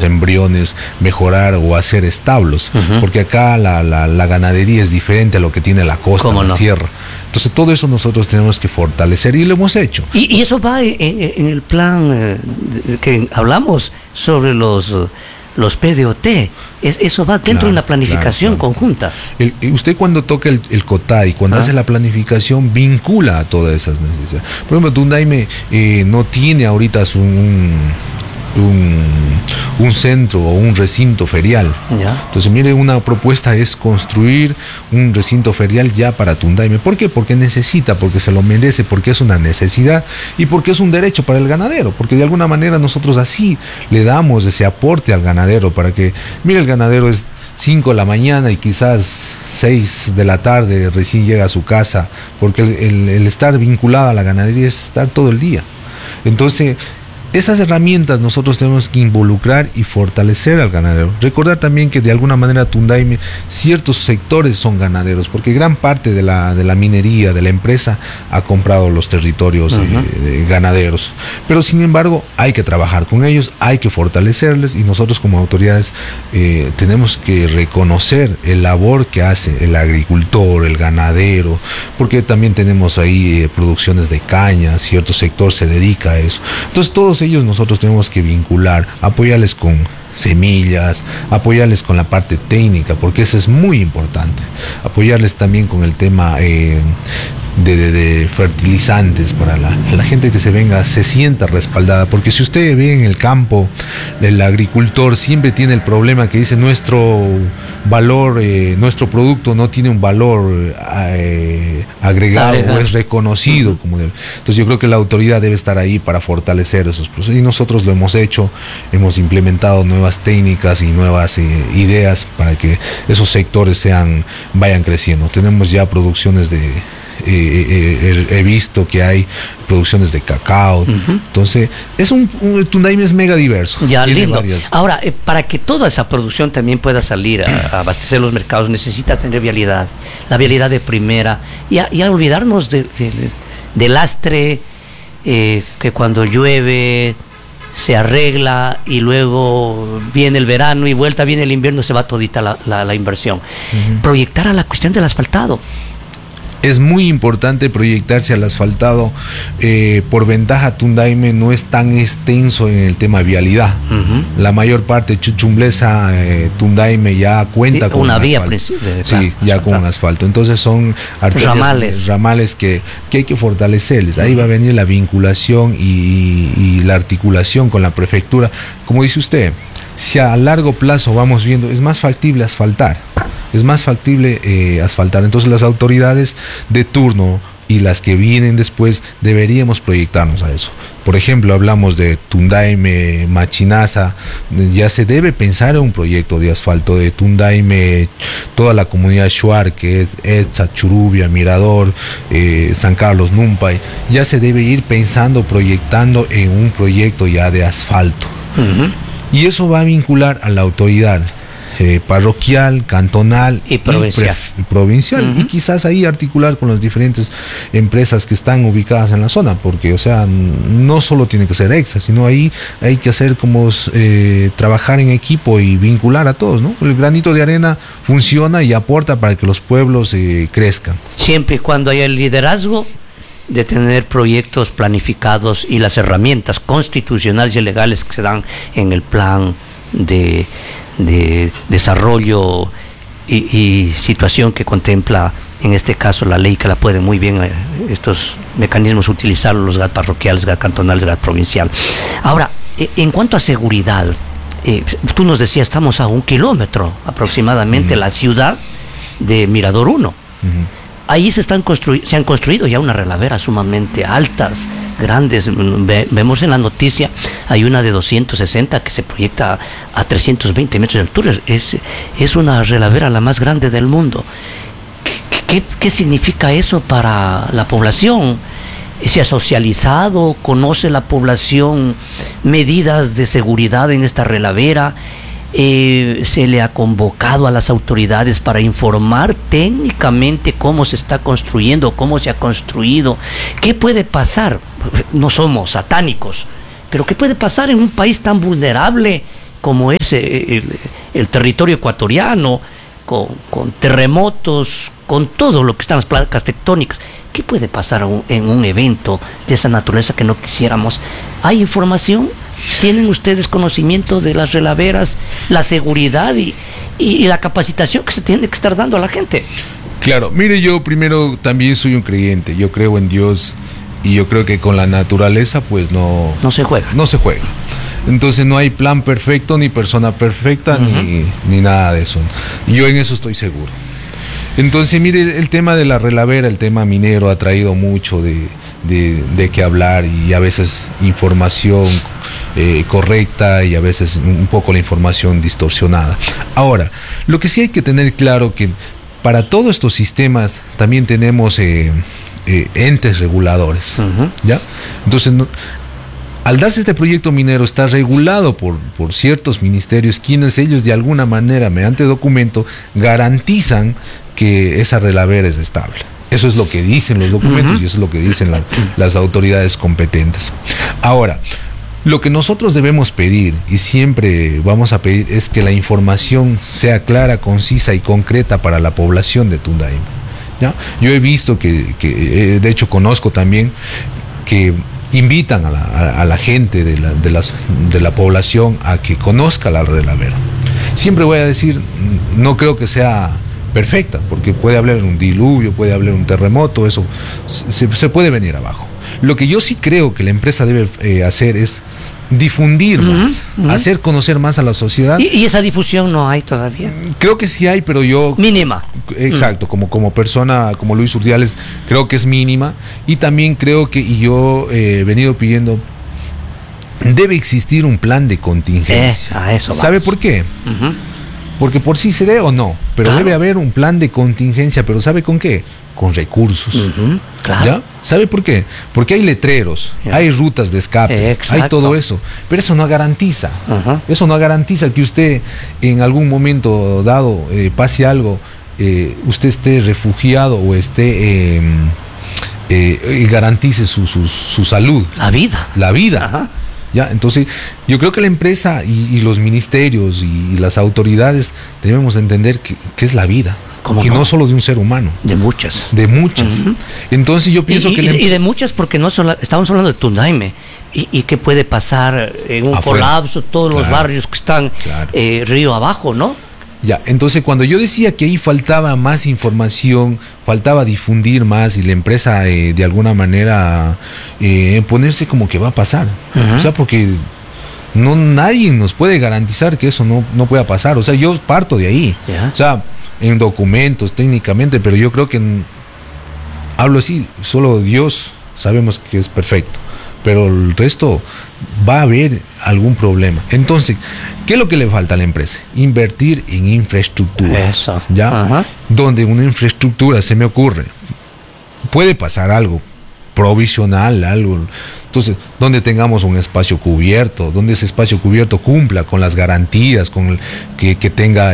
embriones, mejorar o hacer establos, porque acá la ganadería es diferente a lo que tiene la costa, la sierra. Entonces todo eso nosotros tenemos que fortalecer y lo hemos hecho. Y eso va en el plan que hablamos sobre los PDOT. Eso va dentro de una planificación conjunta. Usted cuando toca el COTAI, cuando hace la planificación, vincula a todas esas necesidades. Por ejemplo, Tundaime no tiene ahorita un centro o un recinto ferial. Entonces, mire, una propuesta es construir un recinto ferial ya para Tundaime. ¿Por qué? Porque necesita, porque se lo merece, porque es una necesidad y porque es un derecho para el ganadero, porque de alguna manera nosotros así le damos ese aporte al ganadero para que, mire, el ganadero es 5 de la mañana y quizás 6 de la tarde recién llega a su casa, porque el estar vinculado a la ganadería es estar todo el día. Entonces, esas herramientas nosotros tenemos que involucrar y fortalecer al ganadero. Recordar también que de alguna manera Tundaime, ciertos sectores son ganaderos, porque gran parte de la minería, de la empresa, ha comprado los territorios ganaderos. Pero sin embargo, hay que trabajar con ellos, hay que fortalecerles, y nosotros como autoridades tenemos que reconocer el labor que hace el agricultor, el ganadero, porque también tenemos ahí producciones de caña, cierto sector se dedica a eso. Entonces todos ellos nosotros tenemos que vincular, apoyarles con semillas, apoyarles con la parte técnica, porque eso es muy importante, apoyarles también con el tema de fertilizantes para la gente que se sienta respaldada, porque si usted ve en el campo, el agricultor siempre tiene el problema que dice nuestro valor, nuestro producto no tiene un valor agregado o es reconocido como debe. Entonces yo creo que la autoridad debe estar ahí para fortalecer esos procesos, y nosotros lo hemos hecho, hemos implementado nuevas técnicas y nuevas ideas para que esos sectores vayan creciendo. Tenemos ya producciones he visto que hay producciones de cacao. Entonces Tundaime es mega diverso. Ya, lindo. Ahora, para que toda esa producción también pueda salir a abastecer los mercados, necesita tener vialidad, la vialidad de primera, y a olvidarnos del lastre que cuando llueve se arregla y luego viene el verano y vuelta viene el invierno, se va todita la inversión. Proyectar a la cuestión del asfaltado. Es muy importante proyectarse al asfaltado. Por ventaja, Tundaime no es tan extenso en el tema vialidad. La mayor parte, Chuchumblesa, Tundaime ya cuenta con una vía con un asfalto. Entonces son ramales que hay que fortalecerles. Ahí va a venir la vinculación y la articulación con la prefectura. Como dice usted, si a largo plazo vamos viendo, es más factible asfaltar. Entonces las autoridades de turno y las que vienen después deberíamos proyectarnos a eso. Por ejemplo, hablamos de Tundaime, Machinaza, ya se debe pensar en un proyecto de asfalto de Tundaime, toda la comunidad Shuar, que es Etza, Churubia, Mirador, San Carlos, Numpay, ya se debe ir pensando, proyectando en un proyecto ya de asfalto. Y eso va a vincular a la autoridad parroquial, cantonal y provincial. Y quizás ahí articular con las diferentes empresas que están ubicadas en la zona, porque no solo tiene que ser EXA, sino ahí hay que hacer como trabajar en equipo y vincular a todos, ¿no? El granito de arena funciona y aporta para que los pueblos crezcan. Siempre y cuando haya el liderazgo de tener proyectos planificados y las herramientas constitucionales y legales que se dan en el plan de desarrollo y situación que contempla, en este caso, la ley, que la pueden muy bien estos mecanismos utilizar los GAT parroquiales, GAT cantonales, GAT provincial. Ahora, en cuanto a seguridad, tú nos decías, estamos a 1 kilómetro aproximadamente la ciudad de Mirador 1. Ahí se han construido ya unas relaveras sumamente altas, grandes. Vemos en la noticia, hay una de 260 que se proyecta a 320 metros de altura. Es una relavera la más grande del mundo. ¿Qué significa eso para la población? ¿Se ha socializado? ¿Conoce la población medidas de seguridad en esta relavera? Se le ha convocado a las autoridades para informar técnicamente cómo se está construyendo, cómo se ha construido, qué puede pasar. No somos satánicos, pero qué puede pasar en un país tan vulnerable como es el territorio ecuatoriano, con terremotos, con todo lo que están las placas tectónicas. ¿Qué puede pasar en un evento de esa naturaleza que no quisiéramos? ¿Hay información? ¿Tienen ustedes conocimiento de las relaveras, la seguridad y la capacitación que se tiene que estar dando a la gente? Claro, mire, yo primero también soy un creyente, yo creo en Dios y yo creo que con la naturaleza pues no se juega. No se juega. Entonces no hay plan perfecto, ni persona perfecta, ni nada de eso. Yo en eso estoy seguro. Entonces, mire, el tema de la relavera, el tema minero ha traído mucho de qué hablar y a veces información correcta y a veces un poco la información distorsionada. Ahora, lo que sí hay que tener claro que para todos estos sistemas también tenemos entes reguladores, ¿ya? Entonces, al darse este proyecto minero está regulado por ciertos ministerios, quienes ellos de alguna manera, mediante documento, garantizan que esa relavera es estable. Eso es lo que dicen los documentos y eso es lo que dicen las autoridades competentes. Ahora, lo que nosotros debemos pedir y siempre vamos a pedir es que la información sea clara, concisa y concreta para la población de Tundaime, ¿ya? Yo he visto que de hecho conozco también que invitan a la gente de la población a que conozca la relavera. Siempre voy a decir, no creo que sea perfecta, porque puede haber un diluvio, puede haber un terremoto, eso se puede venir abajo. Lo que yo sí creo que la empresa debe hacer es difundir más, hacer conocer más a la sociedad. ¿Y esa difusión no hay todavía? Creo que sí hay, pero yo... Mínima. Exacto, como persona, como Luis Urdiales, creo que es mínima. Y también creo que, y yo he venido pidiendo, debe existir un plan de contingencia. A eso vamos. ¿Sabe por qué? Porque por sí se dé o no, pero debe haber un plan de contingencia, pero ¿sabe con qué? Con recursos. Claro. ¿Ya? ¿Sabe por qué? Porque hay letreros, hay rutas de escape, hay todo eso, pero eso no garantiza. Eso no garantiza que usted en algún momento dado pase algo, usted esté refugiado o esté y garantice su salud. La vida. ¿Ya? Entonces, yo creo que la empresa y los ministerios y las autoridades debemos entender que es la vida. Y no solo de un ser humano. De muchas. Entonces yo pienso que... Y de muchas porque no solo, estamos hablando de Tundaime. ¿Y qué puede pasar en un colapso? Todos los barrios que están río abajo, ¿no? Ya, entonces cuando yo decía que ahí faltaba más información, faltaba difundir más y la empresa de alguna manera ponerse como que va a pasar. O sea, porque nadie nos puede garantizar que eso no pueda pasar. O sea, yo parto de ahí. O sea, en documentos, técnicamente, pero yo creo que hablo así, solo Dios sabemos que es perfecto, pero el resto va a haber algún problema. Entonces, ¿qué es lo que le falta a la empresa? Invertir en infraestructura. Eso. ¿Ya? Donde una infraestructura, se me ocurre, puede pasar algo provisional, algo. Entonces, donde tengamos un espacio cubierto, donde ese espacio cubierto cumpla con las garantías, con que tenga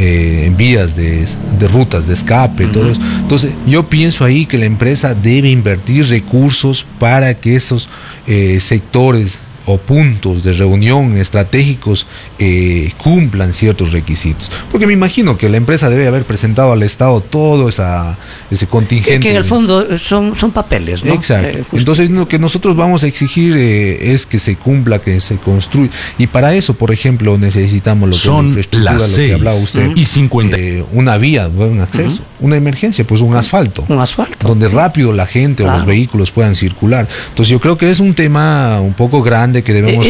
vías de rutas de escape, todo eso. Entonces, yo pienso ahí que la empresa debe invertir recursos para que esos sectores o puntos de reunión estratégicos cumplan ciertos requisitos. Porque me imagino que la empresa debe haber presentado al Estado todo ese contingente. Que en el fondo son papeles, ¿no? Exacto. Entonces lo que nosotros vamos a exigir es que se cumpla, que se construya. Y para eso, por ejemplo, necesitamos lo que es la infraestructura, lo que hablaba usted. Y 50. Una vía, un acceso. Una emergencia, pues un asfalto. Un asfalto. Donde rápido la gente o los vehículos puedan circular. Entonces yo creo que es un tema un poco grande que debemos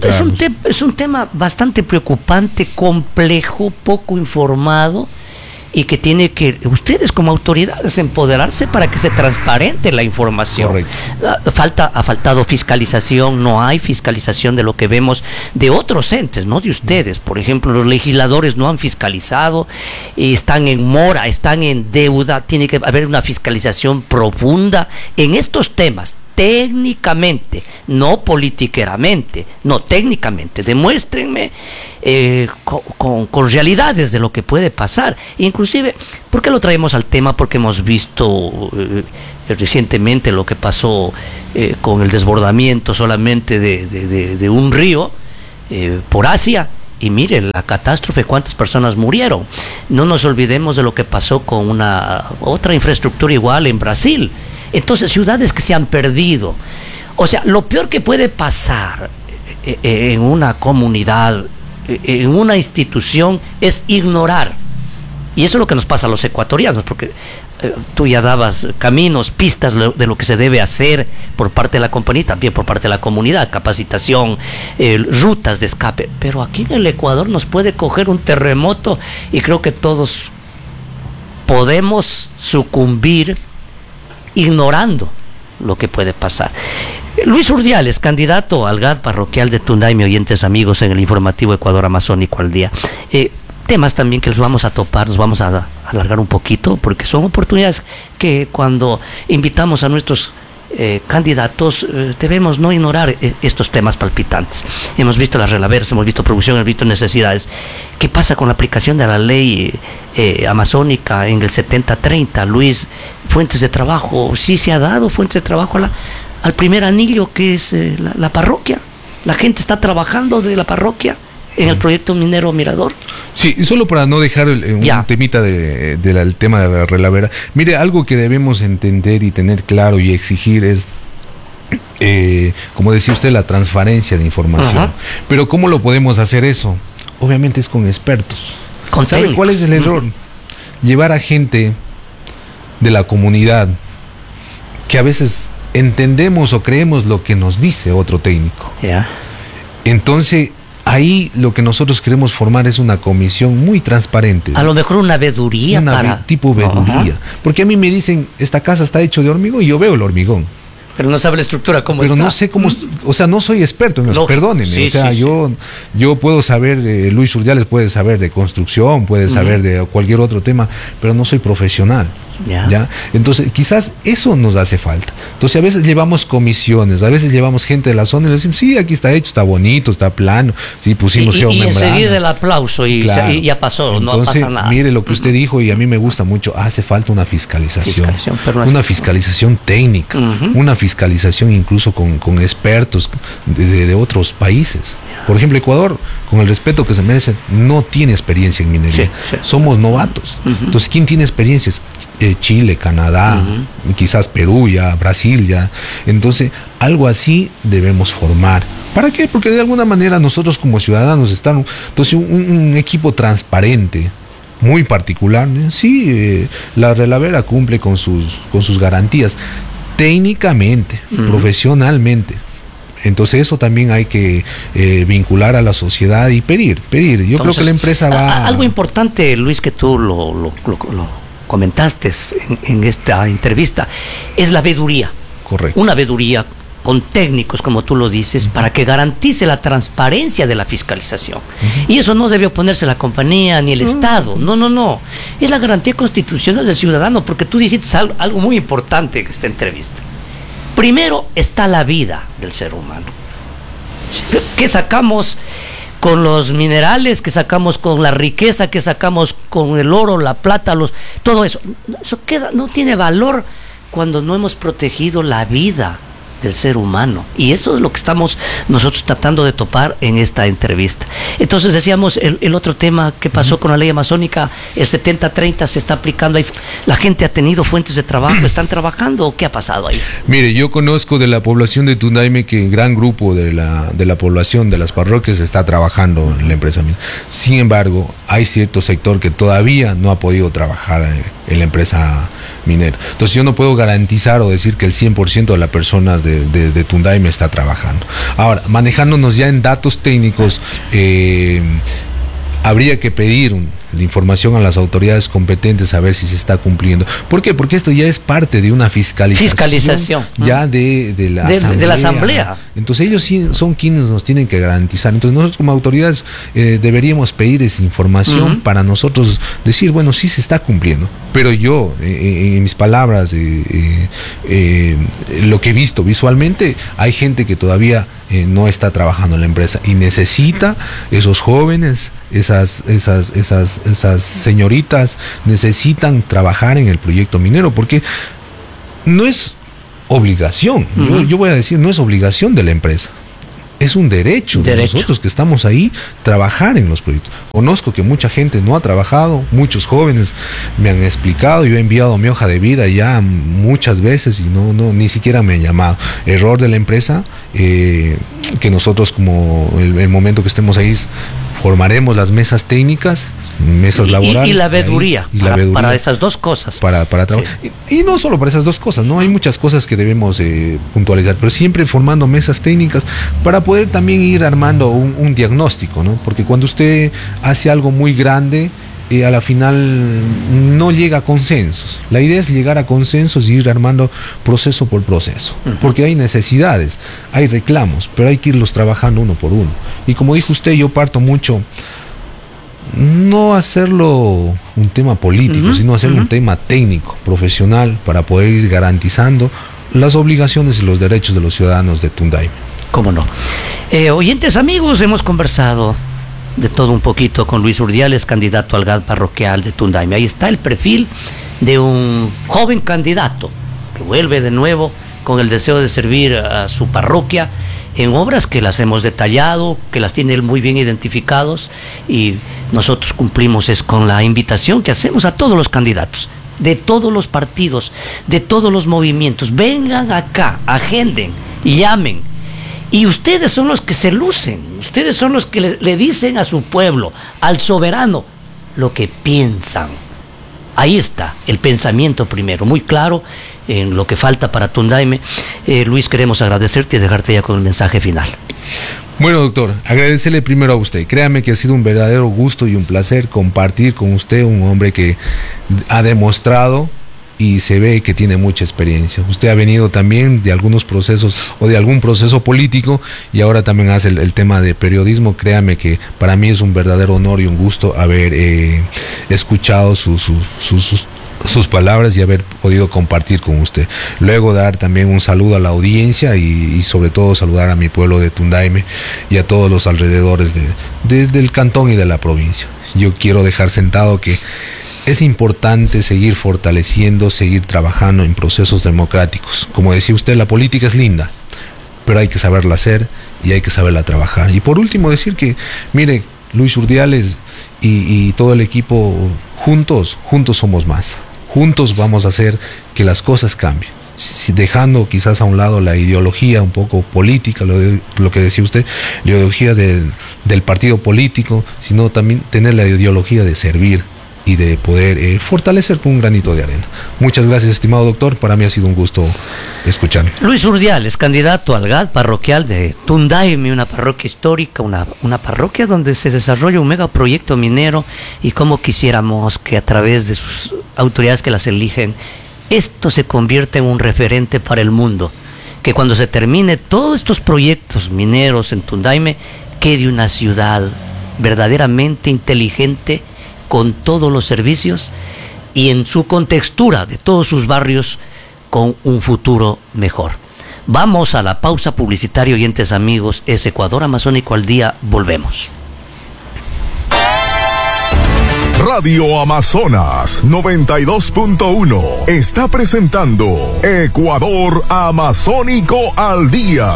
es un tema bastante preocupante, complejo, poco informado y que tiene que ustedes como autoridades empoderarse para que se transparente la información. Correcto. Ha faltado fiscalización, no hay fiscalización de lo que vemos de otros entes, no de ustedes. Por ejemplo, los legisladores no han fiscalizado, están en mora, están en deuda. Tiene que haber una fiscalización profunda en estos temas. Técnicamente, no politiqueramente, no técnicamente. Demuéstrenme con realidades de lo que puede pasar. Inclusive, ¿por qué lo traemos al tema? Porque hemos visto recientemente lo que pasó con el desbordamiento solamente de un río por Asia, Y miren la catástrofe, cuántas personas murieron. No nos olvidemos de lo que pasó con otra infraestructura igual en Brasil. Entonces, ciudades que se han perdido. O sea, lo peor que puede pasar en una comunidad, en una institución, es ignorar. Y eso es lo que nos pasa a los ecuatorianos, porque tú ya dabas caminos, pistas de lo que se debe hacer por parte de la compañía y también por parte de la comunidad, capacitación, rutas de escape. Pero aquí en el Ecuador nos puede coger un terremoto y creo que todos podemos sucumbir ignorando lo que puede pasar. Luis Urdiales, candidato al GAD parroquial de Tundaime, oyentes amigos, en el informativo Ecuador Amazónico al Día. Temas también que les vamos a topar, los vamos a alargar un poquito, porque son oportunidades que cuando invitamos a nuestros candidatos debemos no ignorar estos temas palpitantes. Hemos visto las relaveras, hemos visto producción, hemos visto necesidades. ¿Qué pasa con la aplicación de la ley amazónica en el 70-30? Luis, fuentes de trabajo, sí se ha dado fuentes de trabajo al primer anillo que es la parroquia. La gente está trabajando de la parroquia en el proyecto minero Mirador. Sí, y solo para no dejar un temita del tema de la relavera. Mire, algo que debemos entender y tener claro y exigir es, como decía usted, la transparencia de información. Ajá. Pero ¿cómo lo podemos hacer eso? Obviamente es con expertos. ¿Sabe cuál es el error? Llevar a gente de la comunidad que a veces entendemos o creemos lo que nos dice otro técnico. Entonces, ahí lo que nosotros queremos formar es una comisión muy transparente. A lo mejor una veeduría. Tipo veeduría. Porque a mí me dicen, esta casa está hecho de hormigón y yo veo el hormigón. Pero no sabe la estructura cómo está. Pero no sé cómo, o sea, no soy experto en eso, perdónenme. Sí, o sea, sí, yo puedo saber, Luis Urdiales puede saber de construcción, puede saber de cualquier otro tema, pero no soy profesional. ¿Ya? Entonces, quizás eso nos hace falta. Entonces, a veces llevamos comisiones, a veces llevamos gente de la zona y le decimos, sí, aquí está hecho, está bonito, está plano, sí, pusimos geomembrana. Y enseguida el aplauso y ya pasó. Entonces, no pasa nada. Mire lo que usted dijo y a mí me gusta mucho, hace falta una fiscalización una fiscalización técnica, una fiscalización incluso con expertos de otros países. Por ejemplo, Ecuador, con el respeto que se merece, no tiene experiencia en minería. Somos novatos. Entonces, ¿quién tiene experiencias? Chile, Canadá, quizás Perú ya, Brasil ya. Entonces, algo así debemos formar. ¿Para qué? Porque de alguna manera nosotros como ciudadanos estamos... Entonces, un equipo transparente, muy particular, sí, la relavera cumple con sus garantías, técnicamente, profesionalmente. Entonces eso también hay que vincular a la sociedad y pedir. Yo creo que la empresa va... Algo importante, Luis, que tú lo comentaste en esta entrevista, es la veeduría. Correcto. Una veeduría con técnicos, como tú lo dices, para que garantice la transparencia de la fiscalización. Y eso no debe oponerse la compañía ni el Estado. No. Es la garantía constitucional del ciudadano, porque tú dijiste algo muy importante en esta entrevista. Primero está la vida del ser humano. ¿Qué sacamos con los minerales? ¿Qué sacamos con la riqueza? ¿Qué sacamos con el oro, la plata, todo eso? Eso no tiene valor cuando no hemos protegido la vida del ser humano. Y eso es lo que estamos nosotros tratando de topar en esta entrevista. Entonces decíamos, el otro tema que pasó con la ley amazónica, el 70-30 se está aplicando ahí. La gente ha tenido fuentes de trabajo, ¿están trabajando o qué ha pasado ahí? Mire, yo conozco de la población de Tundaime que un gran grupo de la población de las parroquias está trabajando en la empresa minera. Sin embargo, hay cierto sector que todavía no ha podido trabajar en la empresa minera. Entonces yo no puedo garantizar o decir que el 100% de las personas de Tundaime está trabajando. Ahora, manejándonos ya en datos técnicos, habría que pedir la información a las autoridades competentes a ver si se está cumpliendo. ¿Por qué? Porque esto ya es parte de una fiscalización ya de la asamblea. Entonces ellos sí son quienes nos tienen que garantizar. Entonces nosotros como autoridades deberíamos pedir esa información para nosotros decir, bueno, sí se está cumpliendo. Pero yo, en mis palabras, lo que he visto visualmente, hay gente que todavía no está trabajando en la empresa y necesita esos jóvenes, esas señoritas necesitan trabajar en el proyecto minero, porque no es obligación, yo voy a decir, no es obligación de la empresa. es un derecho de nosotros que estamos ahí, trabajar en los proyectos. Conozco que mucha gente no ha trabajado, muchos jóvenes me han explicado, yo he enviado mi hoja de vida ya muchas veces y ni siquiera me han llamado. Error de la empresa, que nosotros como el momento que estemos ahí formaremos las mesas técnicas, mesas laborales. Y la veeduría, para esas dos cosas. Para trabajar. Sí. Y no solo para esas dos cosas, ¿no? Hay muchas cosas que debemos puntualizar, pero siempre formando mesas técnicas para poder también ir armando un diagnóstico, ¿no? Porque cuando usted hace algo muy grande, a la final no llega a consensos. La idea es llegar a consensos y ir armando proceso por proceso, porque hay necesidades, hay reclamos, pero hay que irlos trabajando uno por uno. Y como dijo usted, yo parto mucho, no hacerlo un tema político, sino hacerlo un tema técnico, profesional, para poder ir garantizando las obligaciones y los derechos de los ciudadanos de Tundaime. ¿Cómo no? Oyentes amigos, hemos conversado de todo un poquito con Luis Urdiales, candidato al GAD parroquial de Tundaime. Ahí está el perfil de un joven candidato que vuelve de nuevo con el deseo de servir a su parroquia en obras que las hemos detallado, que las tiene él muy bien identificados, y nosotros cumplimos con la invitación que hacemos a todos los candidatos, de todos los partidos, de todos los movimientos. Vengan acá, agenden, llamen. Y ustedes son los que se lucen, ustedes son los que le dicen a su pueblo, al soberano, lo que piensan. Ahí está el pensamiento primero, muy claro en lo que falta para Tundaime. Luis, queremos agradecerte y dejarte ya con el mensaje final. Bueno, doctor, agradecerle primero a usted. Créame que ha sido un verdadero gusto y un placer compartir con usted, un hombre que ha demostrado y se ve que tiene mucha experiencia. Usted ha venido también de algunos procesos o de algún proceso político y ahora también hace el tema de periodismo. Créame que para mí es un verdadero honor y un gusto haber escuchado sus palabras y haber podido compartir con usted. Luego dar también un saludo a la audiencia y sobre todo saludar a mi pueblo de Tundaime y a todos los alrededores del cantón y de la provincia. Yo quiero dejar sentado que es importante seguir fortaleciendo, seguir trabajando en procesos democráticos. Como decía usted, la política es linda, pero hay que saberla hacer y hay que saberla trabajar. Y por último decir que, mire, Luis Urdiales y todo el equipo, juntos somos más. Juntos vamos a hacer que las cosas cambien. Dejando quizás a un lado la ideología un poco política, lo que decía usted, la ideología del partido político, sino también tener la ideología de servir y de poder fortalecer con un granito de arena. Muchas gracias, estimado doctor, para mí ha sido un gusto escuchar. Luis Urdiales, candidato al GAD parroquial de Tundaime, una parroquia histórica, una parroquia donde se desarrolla un megaproyecto minero, y cómo quisiéramos que a través de sus autoridades que las eligen, esto se convierta en un referente para el mundo, que cuando se termine todos estos proyectos mineros en Tundaime, quede una ciudad verdaderamente inteligente, con todos los servicios y en su contextura de todos sus barrios, con un futuro mejor. Vamos a la pausa publicitaria, oyentes amigos. Es Ecuador Amazónico al Día. Volvemos. Radio Amazonas 92.1 está presentando Ecuador Amazónico al Día.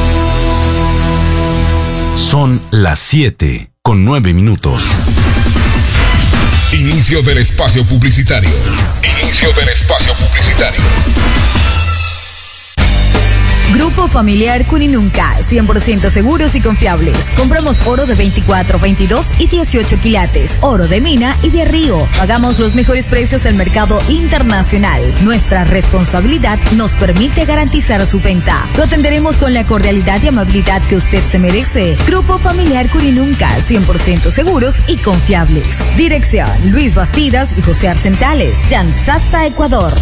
Son las 7:09. Inicio del espacio publicitario. Grupo Familiar Cuninunca, 100% seguros y confiables. Compramos oro de 24, 22 y 18 quilates, oro de mina y de río. Pagamos los mejores precios del mercado internacional. Nuestra responsabilidad nos permite garantizar su venta. Lo atenderemos con la cordialidad y amabilidad que usted se merece. Grupo Familiar Cuninunca, 100% seguros y confiables. Dirección: Luis Bastidas y José Arcentales, Chanzaza, Ecuador.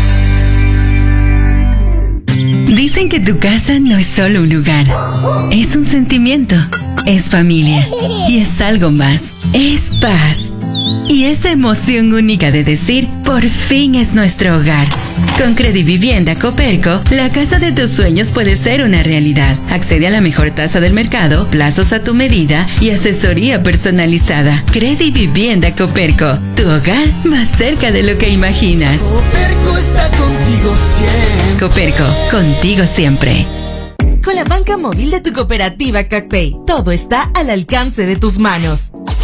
Dicen que tu casa no es solo un lugar, es un sentimiento, es familia y es algo más, es paz. Y esa emoción única de decir, por fin es nuestro hogar. Con Credivivienda Coperco, la casa de tus sueños puede ser una realidad. Accede a la mejor tasa del mercado, plazos a tu medida y asesoría personalizada. Credivivienda Coperco, tu hogar más cerca de lo que imaginas. Coperco está contigo siempre. Coperco, contigo siempre. con la banca móvil de tu cooperativa CacPay. Todo está al alcance de tus manos.